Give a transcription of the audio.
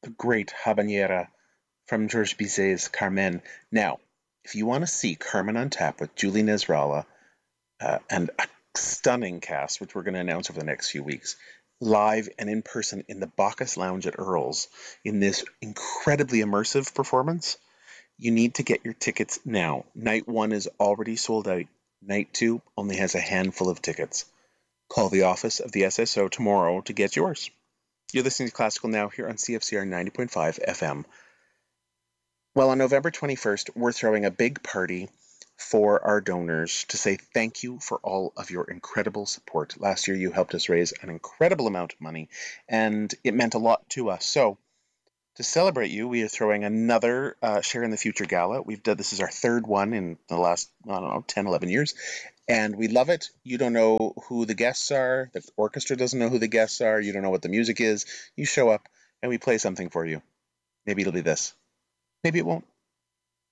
the great habanera from Georges Bizet's Carmen. Now, if you want to see Carmen on Tap with Julie Nesralla and a stunning cast, which we're going to announce over the next few weeks, live and in person in the Bacchus Lounge at Earl's in this incredibly immersive performance, you need to get your tickets now. Night one is already sold out. Night two only has a handful of tickets. Call the office of the SSO tomorrow to get yours. You're listening to Classical Now here on CFCR 90.5 FM. Well, on November 21st, we're throwing a big party for our donors to say thank you for all of your incredible support. Last year, you helped us raise an incredible amount of money, and it meant a lot to us. So, to celebrate you, we are throwing another Share in the Future gala. This is our third one in the last, I don't know, 10, 11 years. And we love it. You don't know who the guests are. The orchestra doesn't know who the guests are. You don't know what the music is. You show up and we play something for you. Maybe it'll be this. Maybe it won't.